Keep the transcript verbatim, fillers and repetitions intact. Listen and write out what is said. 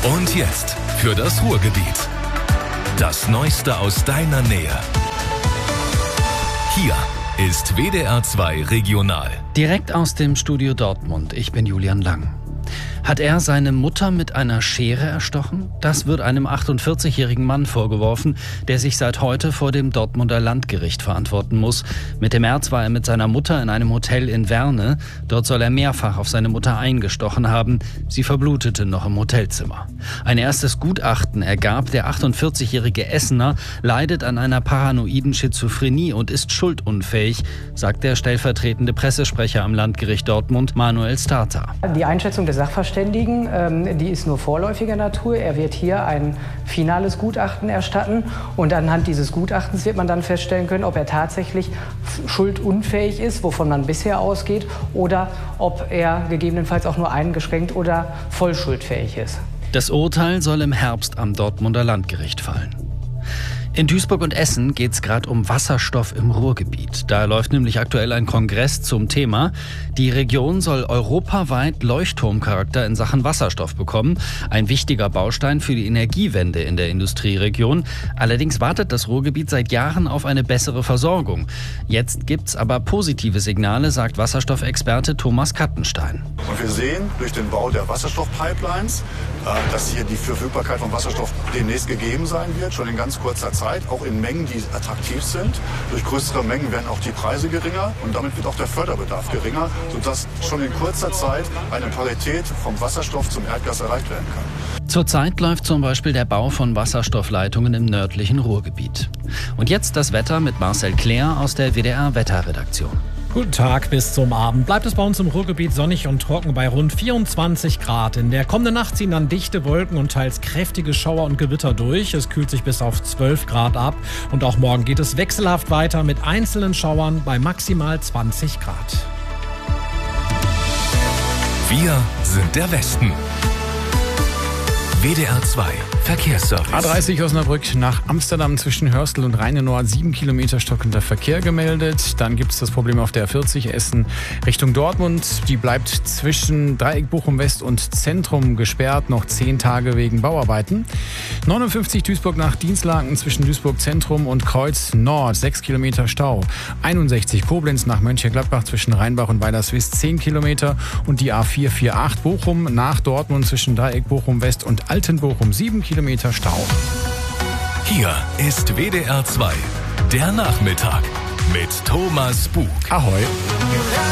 Und jetzt für das Ruhrgebiet. Das Neueste aus deiner Nähe. Hier ist W D R zwei Regional. Direkt aus dem Studio Dortmund. Ich bin Julian Lang. Hat er seine Mutter mit einer Schere erstochen? Das wird einem achtundvierzigjährigen Mann vorgeworfen, der sich seit heute vor dem Dortmunder Landgericht verantworten muss. Mitte März war er mit seiner Mutter in einem Hotel in Werne. Dort soll er mehrfach auf seine Mutter eingestochen haben. Sie verblutete noch im Hotelzimmer. Ein erstes Gutachten ergab, der achtundvierzigjährige Essener leidet an einer paranoiden Schizophrenie und ist schuldunfähig, sagt der stellvertretende Pressesprecher am Landgericht Dortmund, Manuel Starter. Die Einschätzung des Sachverständigen, ähm, die ist nur vorläufiger Natur. Er wird hier ein finales Gutachten erstatten und anhand dieses Gutachtens wird man dann feststellen können, ob er tatsächlich schuldunfähig ist, wovon man bisher ausgeht, oder ob er gegebenenfalls auch nur eingeschränkt oder voll schuldfähig ist. Das Urteil soll im Herbst am Dortmunder Landgericht fallen. In Duisburg und Essen geht es gerade um Wasserstoff im Ruhrgebiet. Da läuft nämlich aktuell ein Kongress zum Thema. Die Region soll europaweit Leuchtturmcharakter in Sachen Wasserstoff bekommen. Ein wichtiger Baustein für die Energiewende in der Industrieregion. Allerdings wartet das Ruhrgebiet seit Jahren auf eine bessere Versorgung. Jetzt gibt's aber positive Signale, sagt Wasserstoffexperte Thomas Kattenstein. Und wir sehen durch den Bau der Wasserstoffpipelines, dass hier die Verfügbarkeit von Wasserstoff demnächst gegeben sein wird, schon in ganz kurzer Zeit. Auch in Mengen, die attraktiv sind. Durch größere Mengen werden auch die Preise geringer und damit wird auch der Förderbedarf geringer, sodass schon in kurzer Zeit eine Parität vom Wasserstoff zum Erdgas erreicht werden kann. Zurzeit läuft zum Beispiel der Bau von Wasserstoffleitungen im nördlichen Ruhrgebiet. Und jetzt das Wetter mit Marcel Claire aus der W D R-Wetterredaktion. Guten Tag, bis zum Abend bleibt es bei uns im Ruhrgebiet sonnig und trocken bei rund vierundzwanzig Grad. In der kommenden Nacht ziehen dann dichte Wolken und teils kräftige Schauer und Gewitter durch. Es kühlt sich bis auf zwölf Grad ab. Und auch morgen geht es wechselhaft weiter mit einzelnen Schauern bei maximal zwanzig Grad. Wir sind der Westen. W D R zwei Verkehrsservice. A dreißig Osnabrück nach Amsterdam zwischen Hörstel und Rheinenoord, sieben Kilometer stockender Verkehr gemeldet. Dann gibt es das Problem auf der A vierzig Essen Richtung Dortmund. Die bleibt zwischen Dreieck Bochum West und Zentrum gesperrt, noch zehn Tage wegen Bauarbeiten. neunundfünfzig Duisburg nach Dienstlaken zwischen Duisburg Zentrum und Kreuz Nord, sechs Kilometer Stau. einundsechzig Koblenz nach Mönchengladbach zwischen Rheinbach und Weilerswist, zehn Kilometer. Und die A vier achtzig Bochum nach Dortmund zwischen Dreieck Bochum West und Altenbochum, sieben Kilometer Stau. Hier ist W D R zwei, der Nachmittag mit Thomas Bug. Ahoi.